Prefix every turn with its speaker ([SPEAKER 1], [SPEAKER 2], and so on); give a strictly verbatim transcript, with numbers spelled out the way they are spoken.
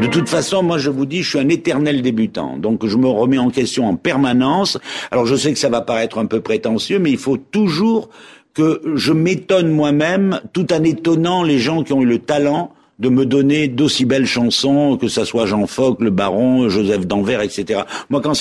[SPEAKER 1] De toute façon, moi je vous dis, je suis un éternel débutant, donc je me remets en question en permanence. Alors je sais que ça va paraître un peu prétentieux, mais il faut toujours que je m'étonne moi-même, tout en étonnant les gens qui ont eu le talent de me donner d'aussi belles chansons, que ça soit Jean Foc, Le Baron, Joseph d'Anvers, et cetera. Moi, quand